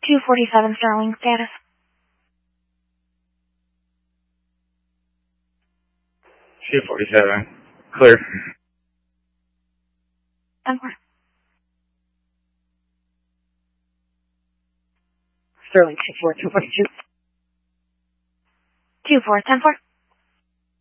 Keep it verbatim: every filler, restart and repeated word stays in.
two forty-seven Sterling status. two forty-seven. Clear. ten four. Sterling two four two forty-two. two four ten four.